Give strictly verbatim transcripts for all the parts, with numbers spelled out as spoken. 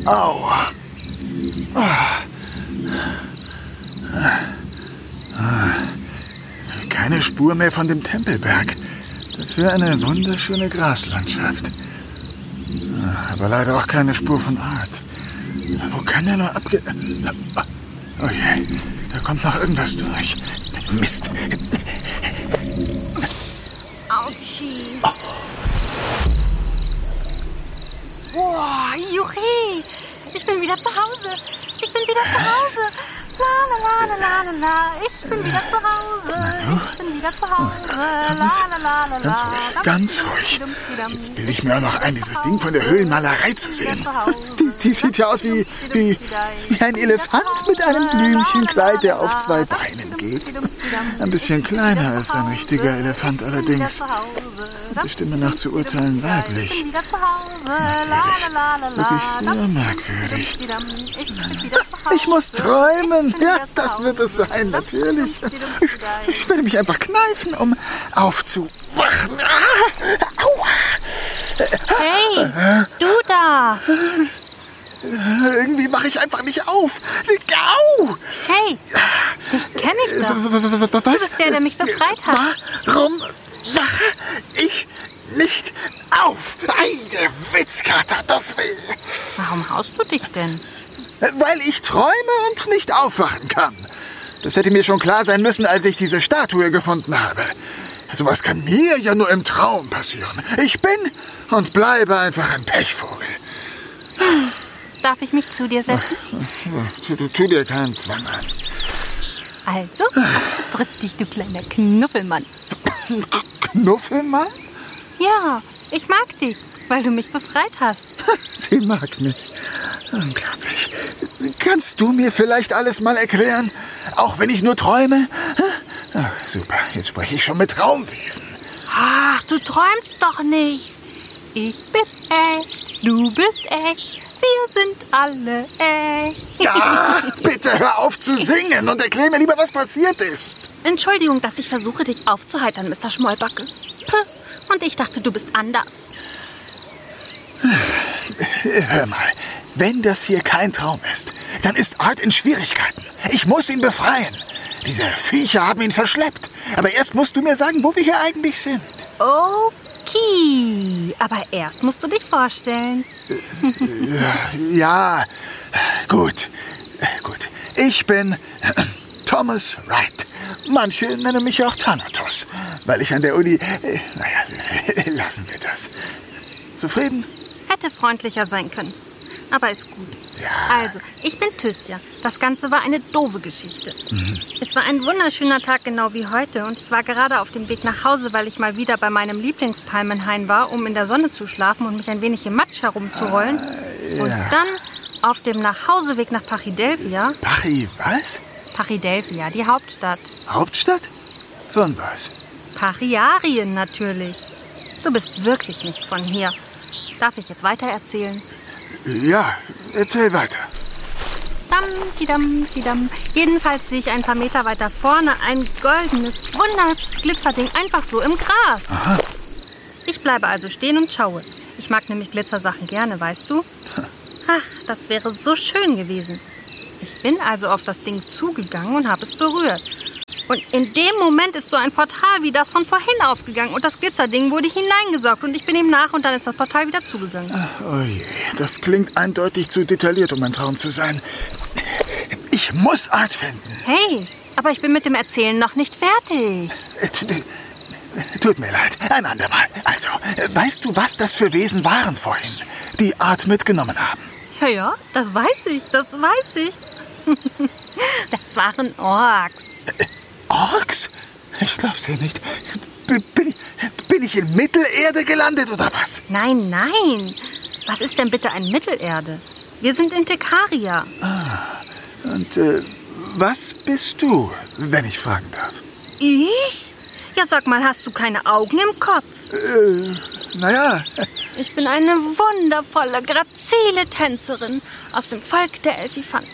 Aua. Keine Spur mehr von dem Tempelberg. Dafür eine wunderschöne Graslandschaft. Aber leider auch keine Spur von Art. Wo kann er nur abge... Oh je, da kommt noch irgendwas durch. Mist. Autschi. Oh. Boah, juhi. Ich bin wieder zu Hause. Ich bin wieder zu Hause. La, la, la, la, la, la. Ich bin wieder zu Hause. Ich bin wieder zu Hause. Oh, Thomas, la, la, la, la, ganz ruhig, ganz ruhig. Jetzt bilde ich mir auch noch ein, dieses Ding von der Höhlenmalerei zu sehen. Die, die sieht ja aus wie, wie, wie ein Elefant mit einem Blümchenkleid, der auf zwei Beinen geht. Ein bisschen kleiner als ein richtiger Elefant allerdings. Der Stimme nach zu urteilen weiblich. Merkwürdig. Wirklich sehr merkwürdig. Ich muss träumen. Ja, das wird es sein, natürlich. Ich, ich werde mich einfach kneifen, um aufzuwachen. Aua. Hey, du da. Irgendwie mache ich einfach nicht auf. Au! Hey, dich kenne ich doch. Was? Du bist der, der mich befreit hat. Warum wache ich nicht auf? Ei, der Witzkater, das will. Warum haust du dich denn? Weil ich träume und nicht aufwachen kann. Das hätte mir schon klar sein müssen, als ich diese Statue gefunden habe. Sowas kann mir ja nur im Traum passieren. Ich bin und bleibe einfach ein Pechvogel. Hm. Darf ich mich zu dir setzen? Tu, tu, tu dir keinen Zwang an. Also, was betrifft dich, du kleiner Knuffelmann? Knuffelmann? Ja, ich mag dich, weil du mich befreit hast. Sie mag mich. Unglaublich. Kannst du mir vielleicht alles mal erklären? Auch wenn ich nur träume? Ach, super, jetzt spreche ich schon mit Traumwesen. Ach, du träumst doch nicht. Ich bin echt, du bist echt. Wir sind alle echt. Ja, bitte hör auf zu singen und erklär mir lieber, was passiert ist. Entschuldigung, dass ich versuche, dich aufzuheitern, Mister Schmollbacke. Puh, und ich dachte, du bist anders. Hör mal, wenn das hier kein Traum ist, dann ist Art in Schwierigkeiten. Ich muss ihn befreien. Diese Viecher haben ihn verschleppt. Aber erst musst du mir sagen, wo wir hier eigentlich sind. Okay, aber erst musst du dich vorstellen. Ja, ja, gut, gut. Ich bin Thomas Wright. Manche nennen mich auch Thanatos, weil ich an der Uni... Naja, lassen wir das. Zufrieden? Hätte freundlicher sein können, aber ist gut. Ja. Also, ich bin Thysia. Das Ganze war eine doofe Geschichte. Mhm. Es war ein wunderschöner Tag, genau wie heute. Und ich war gerade auf dem Weg nach Hause, weil ich mal wieder bei meinem Lieblingspalmenhain war, um in der Sonne zu schlafen und mich ein wenig im Matsch herumzurollen. Ah, ja. Und dann auf dem Nachhauseweg nach Pachydelphia. Pachy, was? Pachydelphia, die Hauptstadt. Hauptstadt? Von was? Pachyarien natürlich. Du bist wirklich nicht von hier. Darf ich jetzt weiter erzählen? Ja, erzähl weiter. Dam, didam, didam. Jedenfalls sehe ich ein paar Meter weiter vorne ein goldenes, wunderhübsches Glitzerding einfach so im Gras. Aha. Ich bleibe also stehen und schaue. Ich mag nämlich Glitzersachen gerne, weißt du? Ach, das wäre so schön gewesen. Ich bin also auf das Ding zugegangen und habe es berührt. Und in dem Moment ist so ein Portal wie das von vorhin aufgegangen. Und das Glitzerding wurde hineingesaugt. Und ich bin ihm nach und dann ist das Portal wieder zugegangen. Oh je, das klingt eindeutig zu detailliert, um ein Traum zu sein. Ich muss Art finden. Hey, aber ich bin mit dem Erzählen noch nicht fertig. Tut mir leid, ein andermal. Also, weißt du, was das für Wesen waren vorhin, die Art mitgenommen haben? Ja, ja, das weiß ich, das weiß ich. Das waren Orks. Orks? Ich glaub's ja nicht. B- bin, ich, bin ich in Mittelerde gelandet oder was? Nein, nein. Was ist denn bitte ein Mittelerde? Wir sind in Tekaria. Ah, und äh, was bist du, wenn ich fragen darf? Ich? Ja, sag mal, hast du keine Augen im Kopf? Äh, naja. Ich bin eine wundervolle, grazile Tänzerin aus dem Volk der Elfifanten.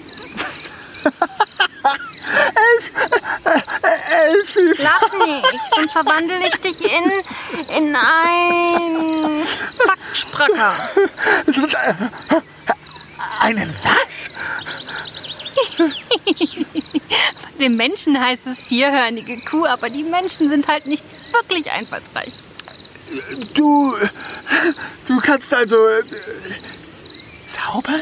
Elf, äh, Elfi. Lach nicht, sonst verwandle ich dich in, in ein Fackspracker. Einen was? Bei den Menschen heißt es vierhörnige Kuh, aber die Menschen sind halt nicht wirklich einfallsreich. Du, du kannst also äh, zaubern?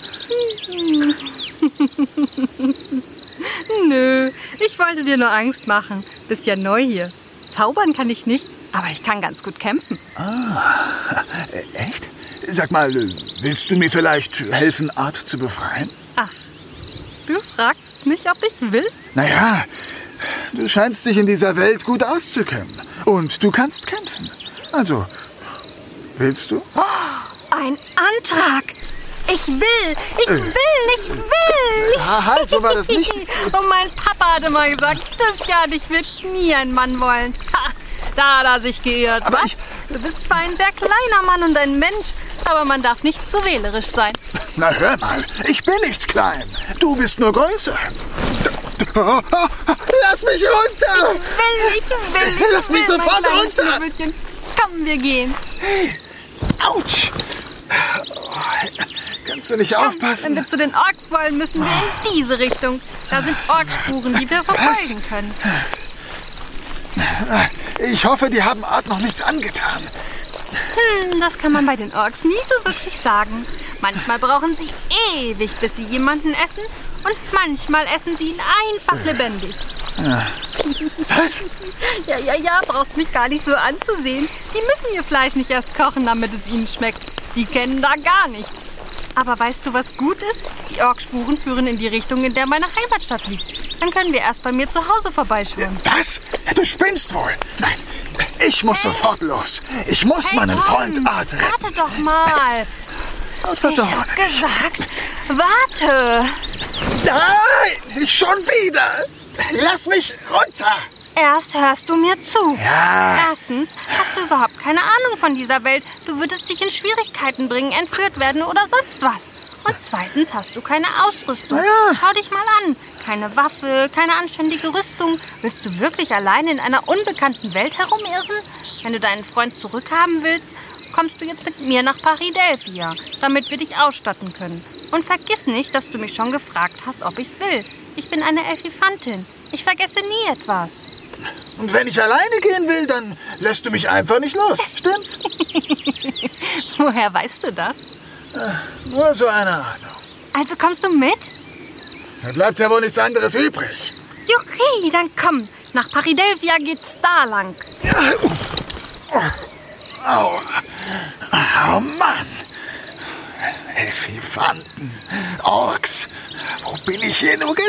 Nö, ich wollte dir nur Angst machen. Bist ja neu hier. Zaubern kann ich nicht, aber ich kann ganz gut kämpfen. Ah, echt? Sag mal, willst du mir vielleicht helfen, Art zu befreien? Ach, du fragst mich, ob ich will? Naja, du scheinst dich in dieser Welt gut auszukennen. Und du kannst kämpfen. Also, willst du? Oh, ein Antrag! Ich will, ich will, ich will! Ja, halt, so war das nicht. Und mein Papa hatte mal gesagt, das ja, dich wird nie ein Mann wollen. Ha, da hat er sich geirrt. Aber Was? ich... Du bist zwar ein sehr kleiner Mann und ein Mensch, aber man darf nicht zu wählerisch sein. Na hör mal, ich bin nicht klein. Du bist nur größer. Lass mich runter! Ich will, ich will, ich Lass mich will, mein sofort kleines runter! Schnüffelchen. Komm, wir gehen. Autsch! Kannst du nicht Wenn aufpassen? wir zu den Orks wollen, müssen wir in diese Richtung. Da sind Orkspuren, die wir verfolgen können. Ich hoffe, die haben Art noch nichts angetan. Hm, das kann man bei den Orks nie so wirklich sagen. Manchmal brauchen sie ewig, bis sie jemanden essen. Und manchmal essen sie ihn einfach lebendig. Was? Ja, ja, ja, brauchst mich gar nicht so anzusehen. Die müssen ihr Fleisch nicht erst kochen, damit es ihnen schmeckt. Die kennen da gar nichts. Aber weißt du, was gut ist? Die Orkspuren führen in die Richtung, in der meine Heimatstadt liegt. Dann können wir erst bei mir zu Hause vorbeischauen. Was? Du spinnst wohl. Nein, ich muss hey. sofort los. Ich muss hey, meinen Tom, Freund Art retten. Warte doch mal. Und ich hab gesagt, warte. Nein, nicht schon wieder. Lass mich runter. Erst hörst du mir zu. Ja. Erstens hast du überhaupt keine Ahnung von dieser Welt. Du würdest dich in Schwierigkeiten bringen, entführt werden oder sonst was. Und zweitens hast du keine Ausrüstung. Ja. Schau dich mal an. Keine Waffe, keine anständige Rüstung. Willst du wirklich allein in einer unbekannten Welt herumirren? Wenn du deinen Freund zurückhaben willst, kommst du jetzt mit mir nach Paridelphia, damit wir dich ausstatten können. Und vergiss nicht, dass du mich schon gefragt hast, ob ich will. Ich bin eine Elfifantin. Ich vergesse nie etwas. Und wenn ich alleine gehen will, dann lässt du mich einfach nicht los. Stimmt's? Woher weißt du das? Äh, nur so eine Ahnung. Also kommst du mit? Da bleibt ja wohl nichts anderes übrig. Juchi, dann komm. Nach Paridelphia geht's da lang. Ja. Oh. Oh. Oh Mann. Elfifanten, Orks. Wo bin ich hier nur gelandet?